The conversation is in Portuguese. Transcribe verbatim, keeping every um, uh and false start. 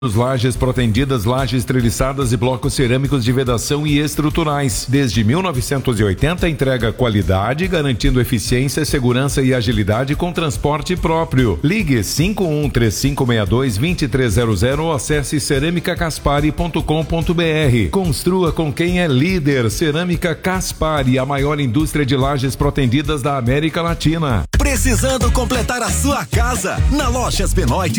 Lajes protendidas, lajes treliçadas e blocos cerâmicos de vedação e estruturais. Desde mil novecentos e oitenta entrega qualidade, garantindo eficiência, segurança e agilidade com transporte próprio. Ligue cinco um três cinco seis dois dois três zero zero ou acesse cerâmica caspari ponto com ponto br. Construa com quem é líder. Cerâmica Caspari, a maior indústria de lajes protendidas da América Latina. Precisando completar a sua casa? Na Lojas Benoit